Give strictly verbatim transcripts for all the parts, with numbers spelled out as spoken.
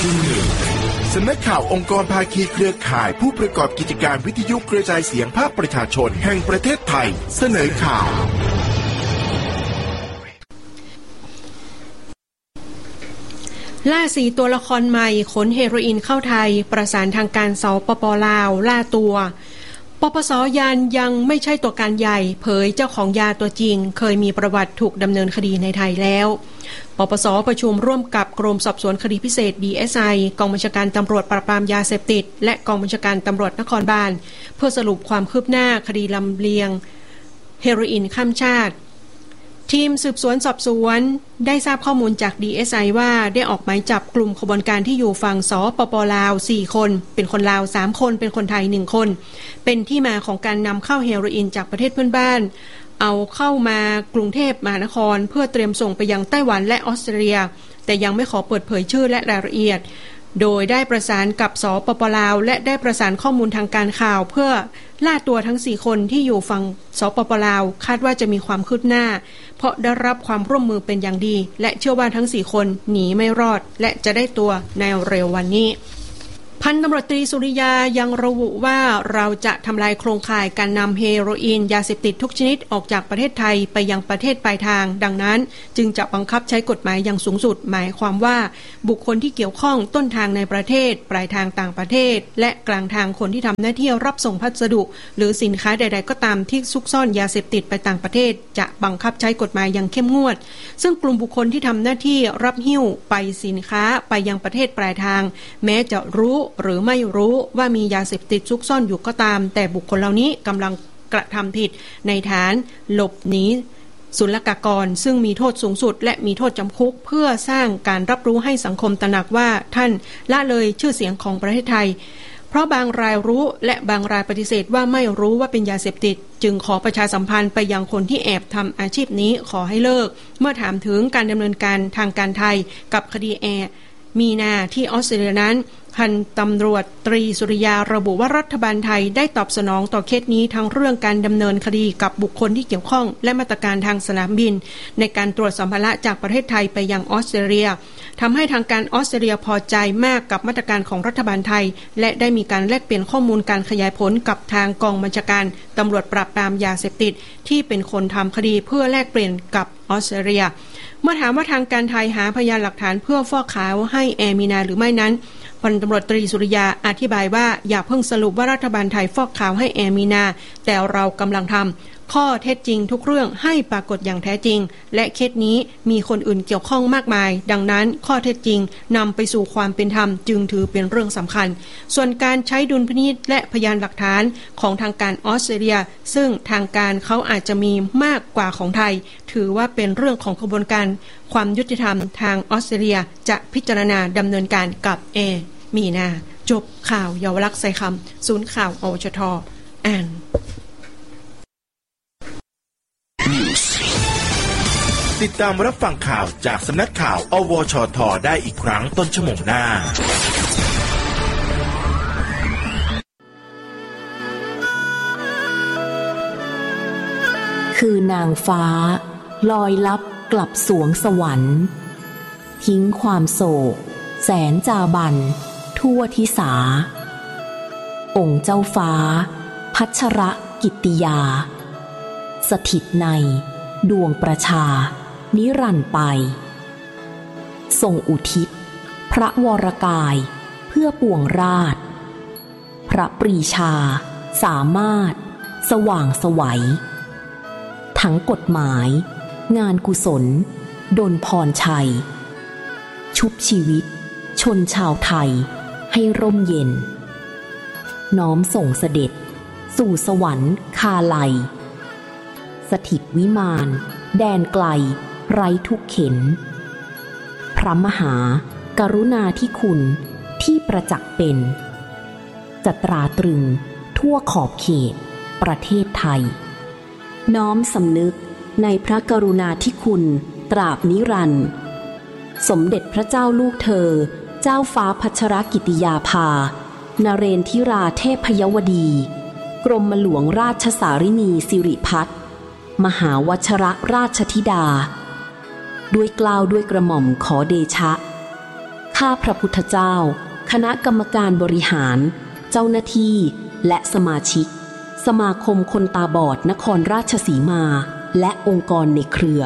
ที่หนึ่งสำนักข่าวองค์กรภาคีเครือข่ายผู้ประกอบกิจการวิทยุกระจายเสียงภาคประชาชนแห่งประเทศไทยเสนอข่าวล่าสี่ตัวละครใหม่ขนเฮโรอีนเข้าไทยประสานทางการสปป.ลาวล่าตัวปปส.ยันยังไม่ใช่ตัวการใหญ่เผยเจ้าของยาตัวจริงเคยมีประวัติถูกดำเนินคดีในไทยแล้วปปส.ประชุมร่วมกับกรมสอบสวนคดีพิเศษ ดี เอส ไอ กองบัญชาการตำรวจปราบปรามยาเสพติดและกองบัญชาการตำรวจนครบาลเพื่อสรุปความคืบหน้าคดีลำเลียงเฮโรอีนข้ามชาติทีมสืบสวนสอบสวนได้ทราบข้อมูลจาก ดี เอส ไอ ว่าได้ออกหมายจับกลุ่มขบวนการที่อยู่ฝั่งสปป.ลาวสี่คนเป็นคนลาวสามคนเป็นคนไทยหนึ่งคนเป็นที่มาของการนำเข้าเฮโรอีนจากประเทศเพื่อนบ้านเอาเข้ามากรุงเทพมหานครเพื่อเตรียมส่งไปยังไต้หวันและออสเตรเลียแต่ยังไม่ขอเปิดเผยชื่อและรายละเอียดโดยได้ประสานกับสปป.ลาวและได้ประสานข้อมูลทางการข่าวเพื่อล่าตัวทั้งสี่คนที่อยู่ฝั่งสปป.ลาวคาดว่าจะมีความคืบหน้าเพราะได้รับความร่วมมือเป็นอย่างดีและเชื่อว่าทั้งสี่คนหนีไม่รอดและจะได้ตัวในเร็ววันนี้พันตำรวจตรีสุริยายังระบุว่าเราจะทำลายโครงข่ายการนำเฮโรอีนยาเสพติดทุกชนิดออกจากประเทศไทยไปยังประเทศปลายทางดังนั้นจึงจะบังคับใช้กฎหมายอย่างสูงสุดหมายความว่าบุคคลที่เกี่ยวข้องต้นทางในประเทศปลายทางต่างประเทศและกลางทางคนที่ทำหน้าที่รับส่งพัสดุหรือสินค้าใดๆก็ตามที่ซุกซ่อนยาเสพติดไปต่างประเทศจะบังคับใช้กฎหมายอย่างเข้มงวดซึ่งกลุ่มบุคคลที่ทำหน้าที่รับหิ้วไปสินค้าไปยังประเทศปลายทางแม้จะรู้หรือไม่รู้ว่ามียาเสพติดซุกซ่อนอยู่ก็ตามแต่บุคคลเหล่านี้กำลังกระทำผิดในฐานหลบหนีศุลกากรซึ่งมีโทษสูงสุดและมีโทษจำคุกเพื่อสร้างการรับรู้ให้สังคมตระหนักว่าท่านละเลยชื่อเสียงของประเทศไทยเพราะบางรายรู้และบางรายปฏิเสธว่าไม่รู้ว่าเป็นยาเสพติดจึงขอประชาสัมพันธ์ไปยังคนที่แอบทำอาชีพนี้ขอให้เลิกเมื่อถามถึงการดำเนินการทางการไทยกับคดีแอร์มีนาที่ออสเตรเลียนั้นพันตำรวจตรีสุริยาระบุว่ารัฐบาลไทยได้ตอบสนองต่อเคสนี้ทั้งเรื่องการดำเนินคดีกับบุคคลที่เกี่ยวข้องและมาตรการทางสนามบินในการตรวจสัมภาระจากประเทศไทยไปยังออสเตรเลียทำให้ทางการออสเตรเลียพอใจมากกับมาตรการของรัฐบาลไทยและได้มีการแลกเปลี่ยนข้อมูลการขยายผลกับทางกองบัญชาการตำรวจปราบปรามยาเสพติดที่เป็นคนทำคดีเพื่อแลกเปลี่ยนกับออสเตรเลียเมื่อถามว่าทางการไทยหาพยานหลักฐานเพื่อฟอกขาวให้แอร์มีนาหรือไม่นั้นพันตำรวจตรีสุริยาอธิบายว่าอย่าเพิ่งสรุปว่ารัฐบาลไทยฟอกขาวให้แอร์มีนาแต่เรากำลังทำข้อเท็จจริงทุกเรื่องให้ปรากฏอย่างแท้จริงและเคสนี้มีคนอื่นเกี่ยวข้องมากมายดังนั้นข้อเท็จจริงนำไปสู่ความเป็นธรรมจึงถือเป็นเรื่องสำคัญส่วนการใช้ดุลพินิจและพยานหลักฐานของทางการออสเตรเลียซึ่งทางการเขาอาจจะมีมากกว่าของไทยถือว่าเป็นเรื่องของกระบวนการความยุติธรรมทางออสเตรเลียจะพิจารณาดำเนินการกับแอร์มีนาจบข่าวเยาวลักษณ์ใส่คำศูนย์ข่าวอวชท.อ่านติดตามรับฟังข่าวจากสำนักข่าวอวชท.ได้อีกครั้งต้นชั่วโมงหน้าคือนางฟ้าลอยลับกลับสวงสวรรค์ทิ้งความโศกแสนจาบันทั่วทิสาองค์เจ้าฟ้าพัชรกิตติยาสถิตในดวงประชานิรันดร์ไปทรงอุทิศพระวรกายเพื่อปวงราชพระปรีชาสามารถสว่างไสวทั้งกฎหมายงานกุศลดลพรชัยชุบชีวิตชนชาวไทยให้ร่มเย็นน้อมส่งเสด็จสู่สวรรค์คาไลสถิตวิมานแดนไกลไร้ทุกเข็ญพระมหากรุณาธิคุณที่ประจักษ์เป็นจะตราตรึงทั่วขอบเขตประเทศไทยน้อมสำนึกในพระกรุณาธิคุณตราบนิรันดร์สมเด็จพระเจ้าลูกเธอเจ้าฟ้าพัชรกิติยาภานเรนทิราเทพยวดีกรมหลวงราชสารินีสิริพัฒน์มหาวชรราชธิดาด้วยเกล้าด้วยกระหม่อมขอเดชะข้าพระพุทธเจ้าคณะกรรมการบริหารเจ้าหน้าที่และสมาชิกสมาคมคนตาบอดนครราชสีมาและองค์กรในเครือ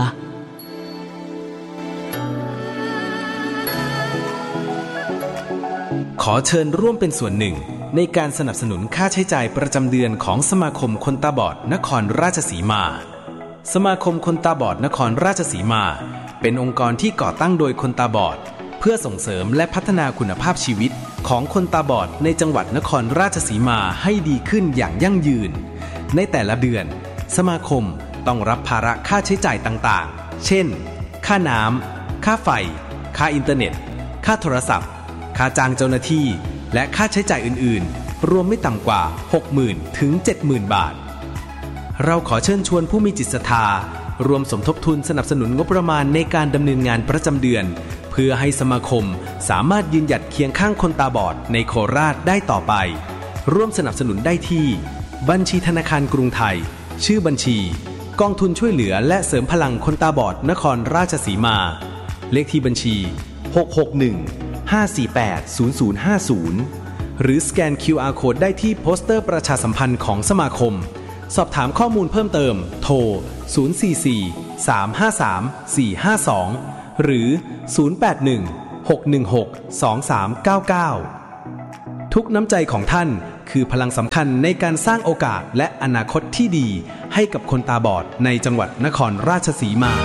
ขอเชิญร่วมเป็นส่วนหนึ่งในการสนับสนุนค่าใช้จ่ายประจำเดือนของสมาคมคนตาบอดนครราชสีมาสมาคมคนตาบอดนครราชสีมาเป็นองค์กรที่ก่อตั้งโดยคนตาบอดเพื่อส่งเสริมและพัฒนาคุณภาพชีวิตของคนตาบอดในจังหวัดนครราชสีมาให้ดีขึ้นอย่างยั่งยืนในแต่ละเดือนสมาคมต้องรับภาระค่าใช้จ่ายต่างๆเช่นค่าน้ำค่าไฟค่าอินเทอร์เน็ตค่าโทรศัพท์ค่าจ้างเจ้าหน้าที่และค่าใช้จ่ายอื่นๆรวมไม่ต่ำกว่า หกหมื่น ถึง เจ็ดหมื่น บาทเราขอเชิญชวนผู้มีจิตศรัทธารวมสมทบทุนสนับสนุนงบประมาณในการดำเนินงานประจำเดือนเพื่อให้สมาคมสามารถยืนหยัดเคียงข้างคนตาบอดในโคราชได้ต่อไปร่วมสนับสนุนได้ที่บัญชีธนาคารกรุงไทยชื่อบัญชีกองทุนช่วยเหลือและเสริมพลังคนตาบอดนครราชสีมาเลขที่บัญชีหก หก หนึ่ง ห้า สี่ แปด ศูนย์ ศูนย์ ห้า ศูนย์หรือสแกน คิว อาร์ Code ได้ที่โปสเตอร์ประชาสัมพันธ์ของสมาคมสอบถามข้อมูลเพิ่มเติมโทรศูนย์ สี่ สี่ สาม ห้า สาม สี่ ห้า สองหรือศูนย์ แปด หนึ่ง หก หนึ่ง หก สอง สาม เก้า เก้าทุกน้ำใจของท่านคือพลังสำคัญในการสร้างโอกาสและอนาคตที่ดีให้กับคนตาบอดในจังหวัดนครราชสีมา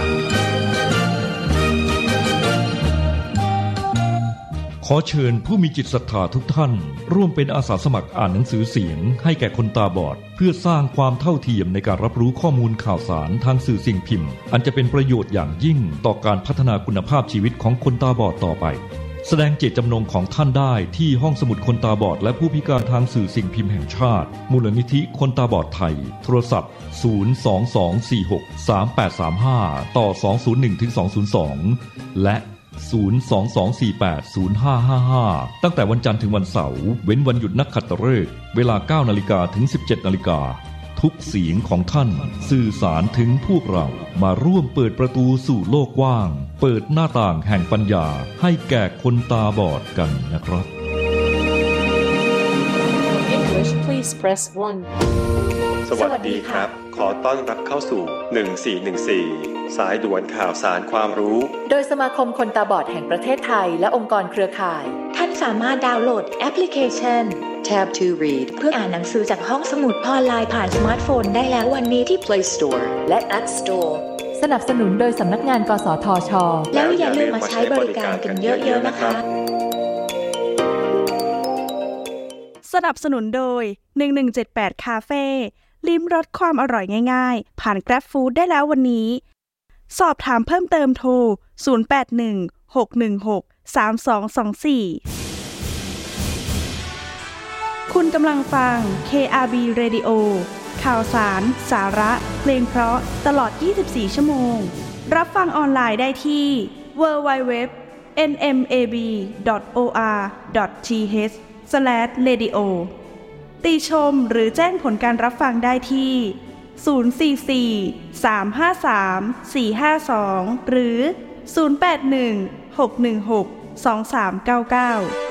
ขอเชิญผู้มีจิตศรัทธาทุกท่านร่วมเป็นอาสาสมัครอ่านหนังสือเสียงให้แก่คนตาบอดเพื่อสร้างความเท่าเทียมในการรับรู้ข้อมูลข่าวสารทางสื่อสิ่งพิมพ์อันจะเป็นประโยชน์อย่างยิ่งต่อการพัฒนาคุณภาพชีวิตของคนตาบอดต่อไปแสดงเจตจำนงของท่านได้ที่ห้องสมุดคนตาบอดและผู้พิการทางสื่อสิ่งพิมพ์แห่งชาติมูลนิธิคนตาบอดไทยโทรศัพท์ศูนย์ สอง สอง สี่ หก สาม แปด สาม ห้าต่อสอง ศูนย์ หนึ่ง ถึง สอง ศูนย์ สองและศูนย์ สอง สอง สี่ แปด ศูนย์ ห้า ห้า ห้าตั้งแต่วันจันทร์ถึงวันเสาร์เว้นวันหยุดนักขัตฤกษ์เวลา เก้านาฬิกา ถึง สิบเจ็ดนาฬิกาทุกเสียงของท่านสื่อสารถึงพวกเรามาร่วมเปิดประตูสู่โลกกว้างเปิดหน้าต่างแห่งปัญญาให้แก่คนตาบอดกันนะครับ English please press one สวัสดีครับขอต้อนรับเข้าสู่หนึ่งสี่หนึ่งสี่สายด่วนข่าวสารความรู้โดยสมาคมคนตาบอดแห่งประเทศไทยและองค์กรเครือข่ายท่านสามารถดาวน์โหลดแอปพลิเคชัน Tab to Read เพื่ออ่านหนังสือจากห้องสมุดออนไลน์ผ่านสมาร์ทโฟนได้แล้ววันนี้ที่ Play Store และ App Store สนับสนุนโดยสำนักงานกสทช.แล้วอย่าลืมมาใช้บริการกันเยอะๆนะคะสนับสนุนโดยหนึ่งหนึ่งเจ็ดแปดคาเฟ่ลิ้มรสความอร่อยง่ายๆผ่าน Grab Food ได้แล้ววันนี้สอบถามเพิ่มเติมโทรศูนย์ แปด หนึ่ง หก หนึ่ง หก สาม สอง สอง สี่คุณกำลังฟัง เค อาร์ บี Radio ข่าวสารสาระเพลงเพราะตลอดยี่สิบสี่ชั่วโมงรับฟังออนไลน์ได้ที่ ดับเบิลยู ดับเบิลยู ดับเบิลยู ดอท เอ็น เอ็ม เอ บี ดอท โอ อาร์ ดอท ที เอช สแลช เรดิโอ ติชมหรือแจ้งผลการรับฟังได้ที่ศูนย์ สี่ สี่ สาม ห้า สาม สี่ ห้า สองหรือศูนย์ แปด หนึ่ง หก หนึ่ง หก สอง สาม เก้า เก้า